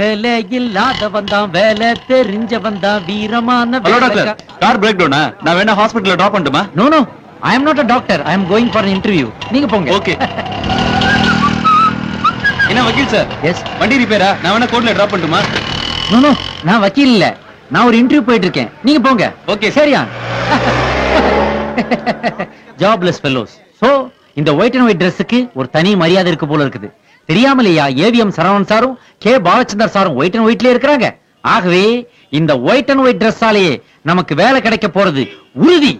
வேலை இல்லாதவன் தான், வேலை தெரிஞ்சவன் தான், வீரமான ஹலோ டாக்டர், கார் பிரேக் டவுனா? நான் வேணா ஹாஸ்பிடல்ல டிராப் பண்ணட்டுமா? No no, I am not a doctor, I am going for an interview. நீங்க போங்க. ஓகே. என்ன வக்கீல் சார்? எஸ். வண்டி ரிப்பேரா? நான் வேணா கோர்ட்ல டிராப் பண்ணட்டுமா? நோ நோ, நான் வக்கீல் இல்ல, நான் ஒரு இன்டர்வியூ போயிட்டு இருக்கேன். நீங்க போங்க. ஓகே. சரியா? Jobless fellows. சோ இந்த ஒயிட் அண்ட் ஒயிட் Dressக்கு ஒரு தனி மரியாதை இருக்கு போல இருக்குது. தெரியாமலையா ஏவிஎம் சரவணன் சாரும் கே பாலச்சந்தர் சாரும் ஒயிட் அண்ட் ஒயிட்லயே இருக்கிறாங்க. ஆகவே இந்த ஒயிட் அண்ட் ஒயிட் Dressஆலேயே நமக்கு வேலை கிடைக்க போறது உறுதி.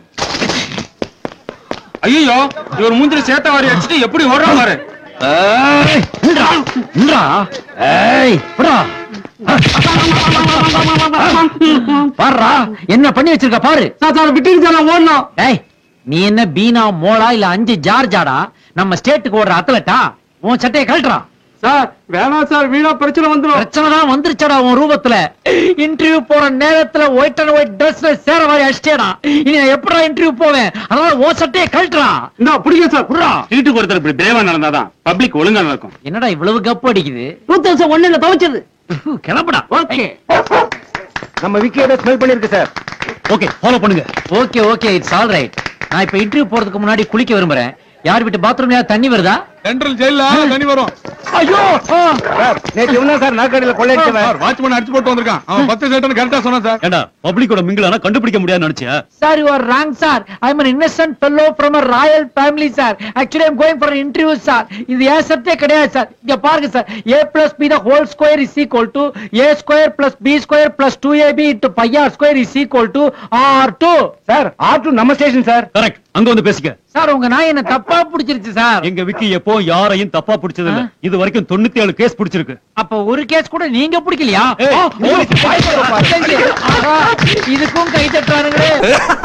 ஐயோ, இவர் மூஞ்சில சேத்த வாரி அடிச்சிட்டு எப்படி ஓடுறா பாரு. பாருடா, என்ன பண்ணி வச்சிருக்க பாரு. ஓடணும். நீ என்ன பீனா மோளா இல்ல 5 ஜார்ஜாடா? நம்ம ஸ்டேட்டுக்கு ஓடுற அத்லட்டா? உன் சட்டையை கழட்டுறா. சார் வேணாம் சார், வீணா பிரச்சனை வந்துரும். பிரச்சனை தான் வந்துருச்சடா உன் ரூபத்துல. இன்டர்வியூ போற நேரத்துல ஒயிட் அண்ட் ஒயிட் Dressல சேர மாதிரி அடிச்சேடா. இனி நான் எப்படா இன்டர்வியூ போவேன்? அதனால உன் சட்டையை கழட்டுறா. இந்த புடிங்க சார், புடுறா. வீட்டுக்கு ஒருத்தர் இப்படி தேவா நடந்தாதான் பப்ளிக் ஒழுங்கா நடக்கும். என்னடா இவ்வளவு கப்பு அடிக்குது? 2001ல துவைச்சது. கிளம்புடா. ஓகே. நம்ம விக்கியோட ஸ்மெல் பண்ணிருக்கு சார். ஓகே, ஃபாலோ பண்ணுங்க. Okay okay, it's all right. நான் இப்ப இன்டர்வியூ போறதுக்கு முன்னாடி குளிக்க விரும்புறேன். யார் வீட்டு பாத்ரூம்ல தண்ணி வருதா? சென்ட்ரல் ஜெயில்ல தண்ணி வரும். ஐயோ சார், நேத்து என்ன சார் நாற்காலியில கொள்ளையடிச்சவன்? சார், வாட்ச்மேன் அடிச்சு போட்டு வந்திருக்கான். அவன் 10 செகண்ட் கரெக்டா சொன்னான் சார். ஏண்டா பப்ளிக்கோட மிங்கிலானா கண்டுபிடிக்க முடியாதுன்னு நினைச்சியா? Sir, you are wrong sir. I am an innocent fellow from a royal family sir. Actually I am going for an interview sir. இது ஏன் சட்டே கிடையாது சார். இங்க பாருங்க sir, a plus b the whole square is equal to a square plus b square plus 2ab into pi r square is equal to r2. Sir, R2 நம்ம station sir. Correct, அங்க வந்து பேசிக்க. Sir, உங்க நாய் என்ன தப்பா பிடிச்சிருச்சு sir. எங்க விக்கி எப்போ யாரையும் தப்பா பிடிச்சது இல்ல. இது வரைக்கும் 97 கேஸ் பிடிச்சிருக்கு. அப்ப ஒரு கேஸ் கூட நீங்க பிடிக்கலையா? ஏய், இதுக்கும் கை தட்டுறானுங்களே.